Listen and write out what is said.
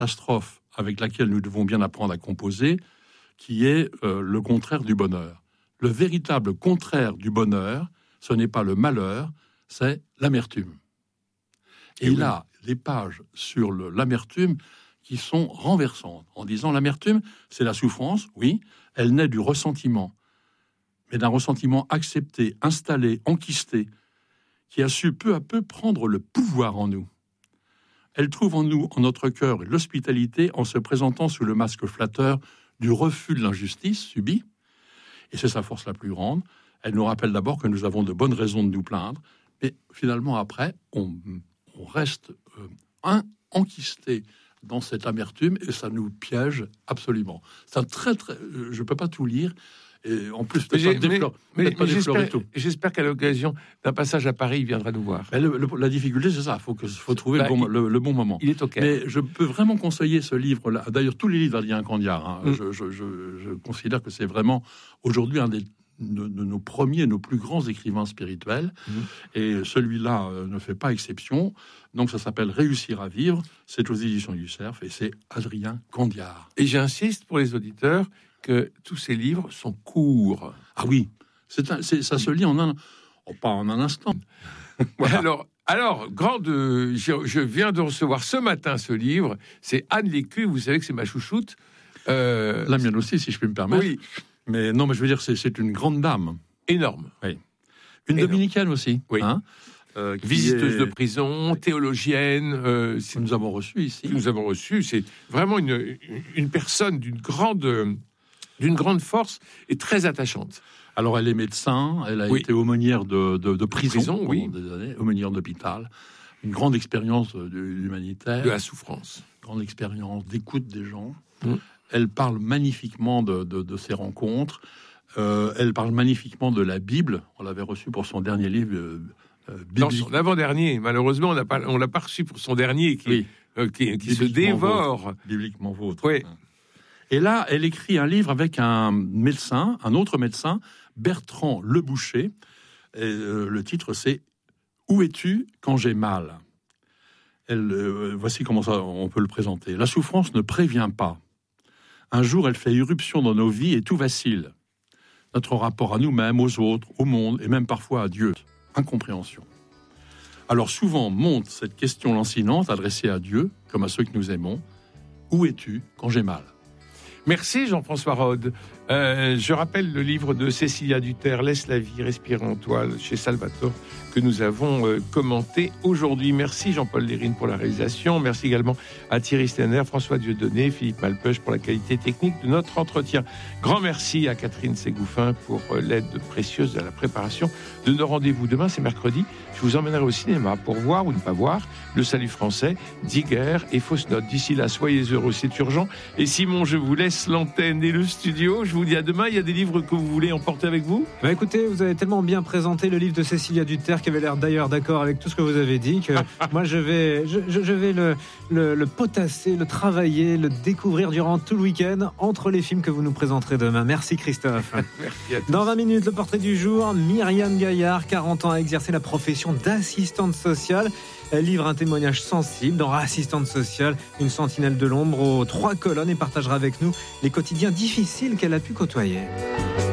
strophe avec laquelle nous devons bien apprendre à composer, qui est le contraire du bonheur. Le véritable contraire du bonheur, ce n'est pas le malheur, c'est l'amertume. Et il a des pages sur l'amertume qui sont renversantes, en disant l'amertume, c'est la souffrance, oui, elle naît du ressentiment, mais d'un ressentiment accepté, installé, enquisté, qui a su peu à peu prendre le pouvoir en nous. Elle trouve en nous, en notre cœur, l'hospitalité en se présentant sous le masque flatteur du refus de l'injustice subie, et c'est sa force la plus grande. Elle nous rappelle d'abord que nous avons de bonnes raisons de nous plaindre, mais finalement après, on reste enquisté dans cette amertume et ça nous piège absolument. C'est un très, je ne peux pas tout lire. Et en plus, déflorer tout. J'espère qu'à l'occasion d'un passage à Paris, il viendra nous voir. La difficulté, c'est ça. Il faut trouver le bon moment. Il est OK. Mais je peux vraiment conseiller ce livre-là. D'ailleurs, tous les livres d'Adrien Candiard, je considère que c'est vraiment aujourd'hui un de nos premiers, nos plus grands écrivains spirituels. Et celui-là ne fait pas exception. Donc, ça s'appelle Réussir à vivre. C'est aux éditions du Cerf et c'est Adrien Candiard. Et j'insiste pour les auditeurs que tous ces livres sont courts. Ah oui, ça se lit pas en un instant. Voilà. Alors, je viens de recevoir ce matin ce livre. C'est Anne Lécu, vous savez que c'est ma chouchoute. La mienne aussi, si je puis me permettre. Oui. Mais non, mais je veux dire, c'est une grande dame. Énorme. Oui. Une dominicaine aussi. Oui. Visiteuse de prison, théologienne. Que nous avons reçue ici. C'est vraiment une personne d'une grande force et très attachante. Alors, elle est médecin, elle a été aumônière de prison oui. pendant des années, aumônière d'hôpital. Une grande expérience humanitaire. De la souffrance. Grande expérience d'écoute des gens. Elle parle magnifiquement de ses rencontres. Elle parle magnifiquement de la Bible. On l'avait reçue pour son dernier livre, dans son avant-dernier. Malheureusement, on l'a pas reçu pour son dernier, qui se dévore. Bibliquement vôtre. Oui. Et là, elle écrit un livre avec un autre médecin, Bertrand Leboucher. Et, le titre, c'est « Où es-tu quand j'ai mal ?» Voici comment on peut le présenter. La souffrance ne prévient pas. Un jour, elle fait irruption dans nos vies et tout vacille. Notre rapport à nous-mêmes, aux autres, au monde et même parfois à Dieu. Incompréhension. Alors souvent monte cette question lancinante adressée à Dieu, comme à ceux que nous aimons. « Où es-tu quand j'ai mal ?» Merci Jean-François Rode. Je rappelle le livre de Cécilia Duterre, Laisse la vie respirer en toi, chez Salvatore, que nous avons commenté aujourd'hui. Merci Jean-Paul Lérine pour la réalisation. Merci également à Thierry Stenner, François Dieudonné, Philippe Malpeuch pour la qualité technique de notre entretien. Grand merci à Catherine Ségouffin pour l'aide précieuse à la préparation de nos rendez-vous. Demain, c'est mercredi. Je vous emmènerai au cinéma pour voir ou ne pas voir Le Salut français, Digger et Fausse Note. D'ici là, soyez heureux, c'est urgent. Et Simon, je vous laisse l'antenne et le studio. Je vous dis à demain. Il y a des livres que vous voulez emporter avec vous ? Écoutez, vous avez tellement bien présenté le livre de Cécilia Duterre, qui avait l'air d'ailleurs d'accord avec tout ce que vous avez dit, que moi je vais le potasser, le travailler, le découvrir durant tout le week-end entre les films que vous nous présenterez demain. Merci Christophe. Merci à tous. Dans 20 minutes, le portrait du jour. Myriam Gaillard, 40 ans, a exercé la profession d'assistante sociale. Elle livre un témoignage sensible dans Assistante sociale, une sentinelle de l'ombre aux 3 colonnes, et partagera avec nous les quotidiens difficiles qu'elle a pu côtoyer.